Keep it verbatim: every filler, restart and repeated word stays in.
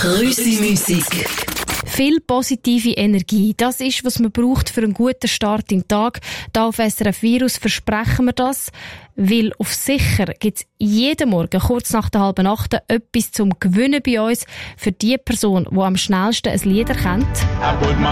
Rüsi-Musik. Viel positive Energie, das ist, was man braucht für einen guten Start in den Tag. Da auf S R F Virus versprechen wir das, weil auf sicher gibt es jeden Morgen kurz nach der halben Acht etwas zum Gewinnen bei uns für die Person, die am schnellsten ein Lied erkennt. I put my